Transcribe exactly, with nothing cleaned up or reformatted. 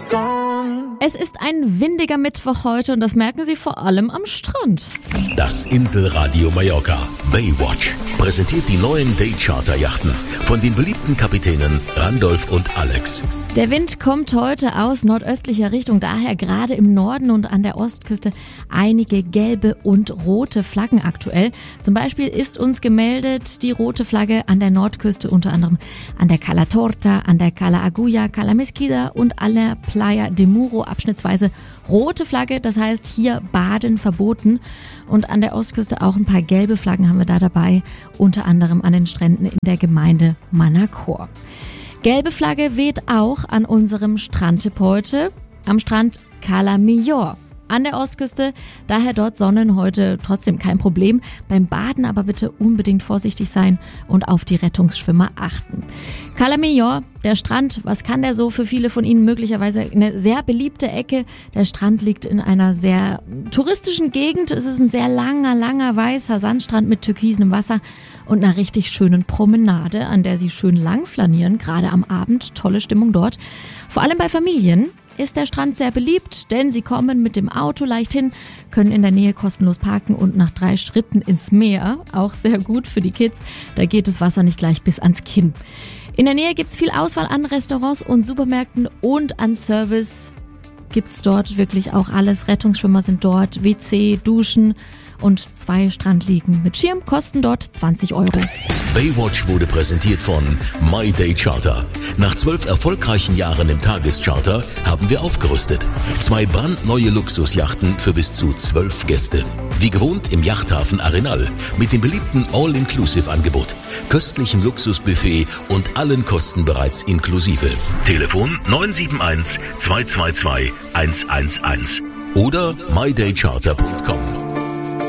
gone. Es ist ein windiger Mittwoch heute und das merken Sie vor allem am Strand. Das Inselradio Mallorca Baywatch präsentiert die neuen Daycharter-Yachten von den beliebten Kapitänen Randolph und Alex. Der Wind kommt heute aus nordöstlicher Richtung, daher gerade im Norden und an der Ostküste einige gelbe und rote Flaggen aktuell. Zum Beispiel ist uns gemeldet die rote Flagge an der Nordküste, unter anderem an der Cala Torta, an der Cala Agulla, Cala Mesquida und an der Playa de Muro abschnittsweise rote Flagge, das heißt hier Baden verboten. Und an der Ostküste auch ein paar gelbe Flaggen haben wir da dabei, unter anderem an den Stränden in der Gemeinde Manacor. Gelbe Flagge weht auch an unserem Strandtipp heute, am Strand Cala Millor. An der Ostküste, daher dort Sonnen heute trotzdem kein Problem. Beim Baden aber bitte unbedingt vorsichtig sein und auf die Rettungsschwimmer achten. Cala Millor, der Strand, was kann der so? Für viele von Ihnen möglicherweise eine sehr beliebte Ecke. Der Strand liegt in einer sehr touristischen Gegend. Es ist ein sehr langer, langer weißer Sandstrand mit türkisem Wasser und einer richtig schönen Promenade, an der Sie schön lang flanieren, gerade am Abend. Tolle Stimmung dort. Vor allem bei Familien ist der Strand sehr beliebt, denn sie kommen mit dem Auto leicht hin, können in der Nähe kostenlos parken und nach drei Schritten ins Meer, auch sehr gut für die Kids, da geht das Wasser nicht gleich bis ans Kinn. In der Nähe gibt's viel Auswahl an Restaurants und Supermärkten und an Service gibt's dort wirklich auch alles. Rettungsschwimmer sind dort, W C, Duschen und zwei Strandliegen mit Schirm kosten dort zwanzig Euro. Baywatch wurde präsentiert von My Day Charter. Nach zwölf erfolgreichen Jahren im Tagescharter haben wir aufgerüstet. Zwei brandneue Luxusjachten für bis zu zwölf Gäste. Wie gewohnt im Yachthafen Arenal mit dem beliebten All-Inclusive-Angebot, köstlichen Luxusbuffet und allen Kosten bereits inklusive. Telefon neun sieben eins zwei zwei zwei eins eins eins oder my day charter punkt com.